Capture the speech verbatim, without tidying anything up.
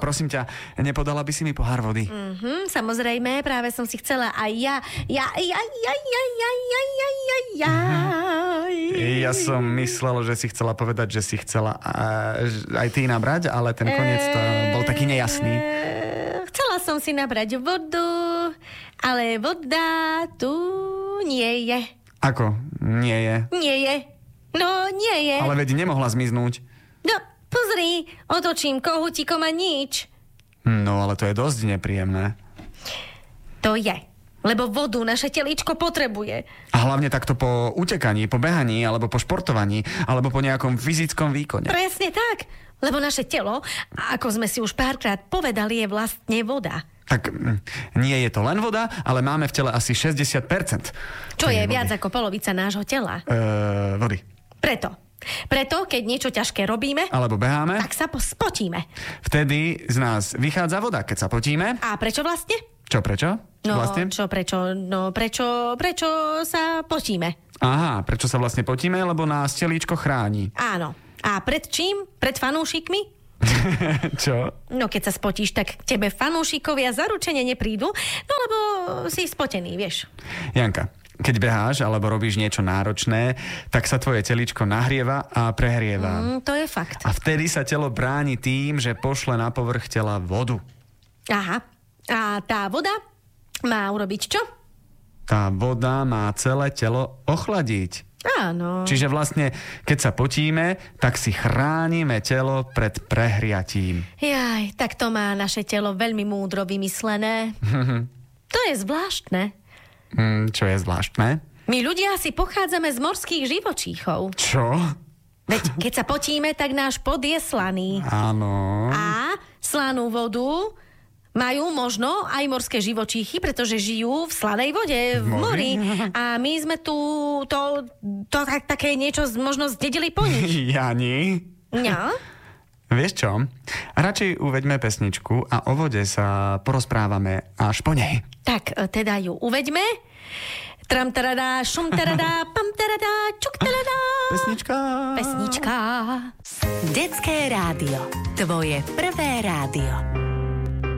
prosím ťa, nepodala by si mi pohár vody? Mhm, samozrejme, práve som si chcela aj ja. Ja, ja, ja, ja, ja, ja, ja, ja, ja. Ja som myslel, že si chcela povedať, že si chcela aj ty nabrať, ale ten koniec to bol taký nejasný. Chcela som si nabrať vodu, ale voda tu nie je. Ako? Nie je? Nie je. No, nie je. Ale veď nemohla zmiznúť. No, pozri, otočím kohútikom a nič. No, ale to je dosť nepríjemné. To je, lebo vodu naše telíčko potrebuje. A hlavne takto po utekaní, po behaní, alebo po športovaní, alebo po nejakom fyzickom výkone. Presne tak, lebo naše telo, ako sme si už párkrát povedali, je vlastne voda. Tak nie je to len voda, ale máme v tele asi šesťdesiat percent. Čo je viac ako polovica nášho tela. Uh, vody. Preto. Preto, keď niečo ťažké robíme, alebo beháme, tak sa spotíme. Vtedy z nás vychádza voda, keď sa potíme. A prečo vlastne? Čo prečo? No, vlastne? čo prečo? No, prečo, prečo sa potíme? Aha, prečo sa vlastne potíme? Lebo nás telíčko chráni. Áno. A pred čím? Pred fanúšikmi? Čo? No, keď sa spotíš, tak k tebe fanúšikovia zaručene neprídu, no lebo si spotený, vieš. Janka, keď beháš alebo robíš niečo náročné, tak sa tvoje telíčko nahrieva a prehrieva. Mm, to je fakt. A vtedy sa telo bráni tým, že pošle na povrch tela vodu. Aha. A tá voda má urobiť čo? Tá voda má celé telo ochladiť. Áno. Čiže vlastne, keď sa potíme, tak si chránime telo pred prehriatím. Jaj, tak to má naše telo veľmi múdro vymyslené. To je zvláštne. Mm, čo je zvláštne? My ľudia si pochádzame z morských živočíchov. Čo? Veď keď sa potíme, tak náš pod je slaný. Áno. A slanú vodu majú možno aj morské živočíchy, pretože žijú v slanej vode, v mori. A my sme tu to, to tak, také niečo možno zdedili po nich. Jani? No? Vieš čo? Radšej uveďme pesničku a o vode sa porozprávame až po nej. Tak, teda ju uveďme. Tram taradá, šum taradá, pam taradá, čuk taradá. Pesnička. Pesnička. Detské rádio. Tvoje prvé rádio.